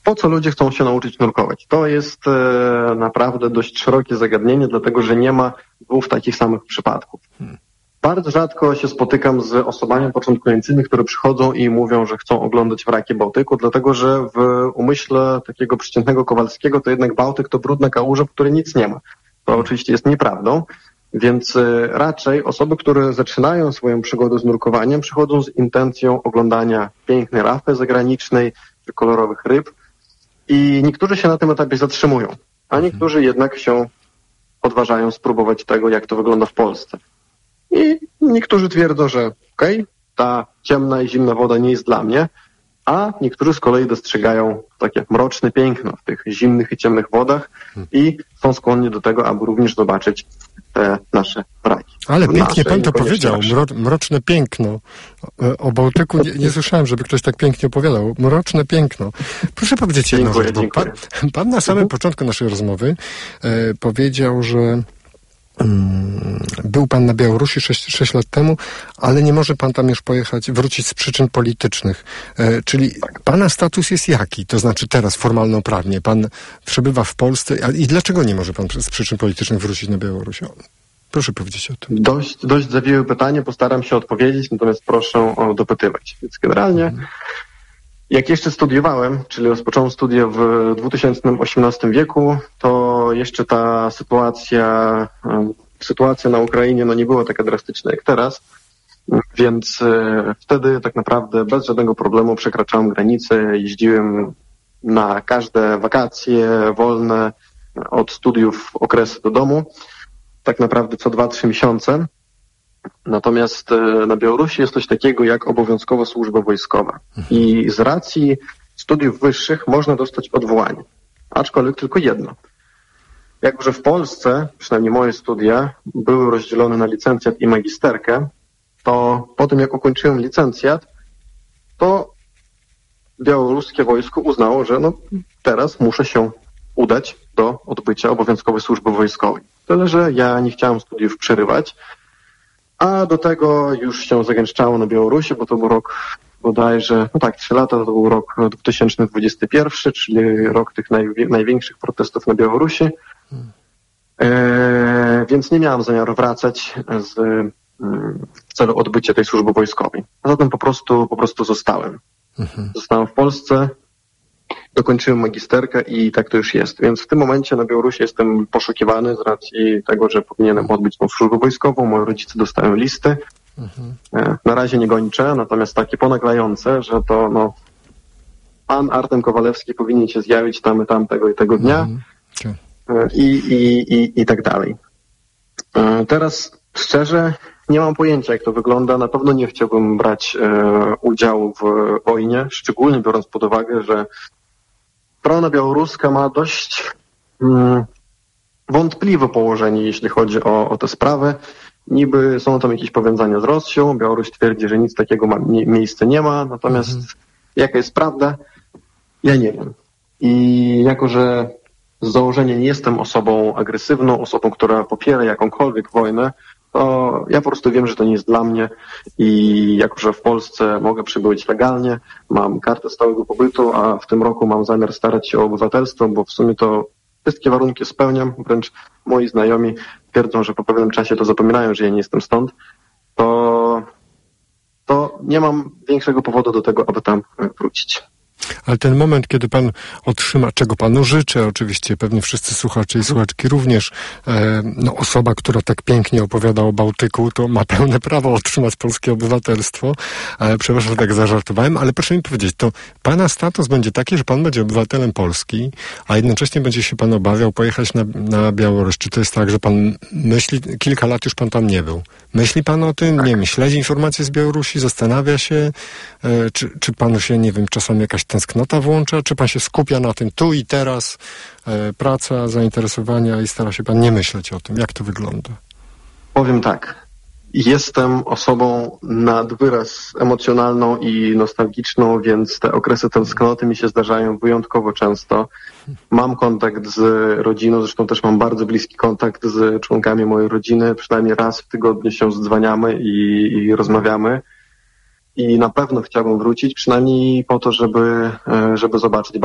po co ludzie chcą się nauczyć nurkować? To jest naprawdę dość szerokie zagadnienie, dlatego że nie ma dwóch takich samych przypadków. Bardzo rzadko się spotykam z osobami początkującymi, które przychodzą i mówią, że chcą oglądać wraki Bałtyku, dlatego że w umyśle takiego przeciętnego Kowalskiego to jednak Bałtyk to brudna kałuża, w której nic nie ma. To oczywiście jest nieprawdą, więc raczej osoby, które zaczynają swoją przygodę z nurkowaniem, przychodzą z intencją oglądania pięknej rafy zagranicznej czy kolorowych ryb i niektórzy się na tym etapie zatrzymują, a niektórzy jednak się odważają spróbować tego, jak to wygląda w Polsce. I niektórzy twierdzą, że ta ciemna i zimna woda nie jest dla mnie, a niektórzy z kolei dostrzegają takie mroczne piękno w tych zimnych i ciemnych wodach i są skłonni do tego, aby również zobaczyć te nasze wraki. Ale pięknie pan to powiedział, mroczne piękno. O Bałtyku nie słyszałem, żeby ktoś tak pięknie opowiadał. Mroczne piękno. Proszę powiedzieć jedną rzecz, bo pan na samym początku naszej rozmowy powiedział, że był pan na Białorusi 6 lat temu, ale nie może pan tam już wrócić z przyczyn politycznych. Czyli pana status jest jaki? To znaczy teraz formalno-prawnie. Pan przebywa w Polsce i dlaczego nie może pan z przyczyn politycznych wrócić na Białoruś? Proszę powiedzieć o tym. Dość zawiłe pytanie, postaram się odpowiedzieć, natomiast proszę dopytywać. Więc generalnie jak jeszcze studiowałem, czyli rozpocząłem studia w 2018 wieku, to jeszcze ta sytuacja na Ukrainie nie była taka drastyczna jak teraz, więc wtedy tak naprawdę bez żadnego problemu przekraczałem granicę, jeździłem na każde wakacje wolne od studiów okresy do domu, tak naprawdę co 2-3 miesiące. Natomiast na Białorusi jest coś takiego jak obowiązkowa służba wojskowa i z racji studiów wyższych można dostać odwołanie, aczkolwiek tylko jedno. Jako że w Polsce, przynajmniej moje studia, były rozdzielone na licencjat i magisterkę, to po tym jak ukończyłem licencjat, to białoruskie wojsko uznało, że teraz muszę się udać do odbycia obowiązkowej służby wojskowej. Tyle, że ja nie chciałem studiów przerywać, a do tego już się zagęszczało na Białorusi, bo to był rok bodajże, 3 lata, to był rok 2021, czyli rok tych największych protestów na Białorusi. Więc nie miałem zamiaru wracać w celu odbycia tej służby wojskowej. A zatem po prostu zostałem. Zostałem w Polsce, dokończyłem magisterkę i tak to już jest. Więc w tym momencie na Białorusi jestem poszukiwany z racji tego, że powinienem odbyć tą służbę wojskową. Moi rodzice dostają listy. Na razie nie gonicze, natomiast takie ponaglające, że to pan Artem Kowalewski powinien się zjawić tego i tego dnia i tak dalej. Teraz szczerze nie mam pojęcia, jak to wygląda. Na pewno nie chciałbym brać udziału w wojnie, szczególnie biorąc pod uwagę, że strona białoruska ma dość wątpliwe położenie, jeśli chodzi o te sprawy. Niby są tam jakieś powiązania z Rosją, Białoruś twierdzi, że nic takiego miejsca nie ma, natomiast jaka jest prawda, ja nie wiem. I jako, że z założenia nie jestem osobą agresywną, osobą, która popiera jakąkolwiek wojnę, to ja po prostu wiem, że to nie jest dla mnie i jako, że w Polsce mogę przybyć legalnie, mam kartę stałego pobytu, a w tym roku mam zamiar starać się o obywatelstwo, bo w sumie to wszystkie warunki spełniam, wręcz moi znajomi twierdzą, że po pewnym czasie to zapominają, że ja nie jestem stąd, to nie mam większego powodu do tego, aby tam wrócić. Ale ten moment, kiedy pan otrzyma, czego panu życzę, oczywiście pewnie wszyscy słuchacze i słuchaczki również, osoba, która tak pięknie opowiada o Bałtyku, to ma pełne prawo otrzymać polskie obywatelstwo. Przepraszam, że tak zażartowałem, ale proszę mi powiedzieć, to pana status będzie taki, że pan będzie obywatelem Polski, a jednocześnie będzie się pan obawiał pojechać na Białoruś. Czy to jest tak, że pan myśli, kilka lat już pan tam nie był? Myśli pan o tym? Nie wiem, śledzi informacje z Białorusi, zastanawia się, czy panu się, nie wiem, czasami jakaś tęsknota włącza, czy pan się skupia na tym tu i teraz, praca, zainteresowania i stara się pan nie myśleć o tym? Jak to wygląda? Powiem tak. Jestem osobą nad wyraz emocjonalną i nostalgiczną, więc te okresy tęsknoty mi się zdarzają wyjątkowo często. Mam kontakt z rodziną, zresztą też mam bardzo bliski kontakt z członkami mojej rodziny. Przynajmniej raz w tygodniu się zdzwaniamy i rozmawiamy. I na pewno chciałbym wrócić, przynajmniej po to, żeby zobaczyć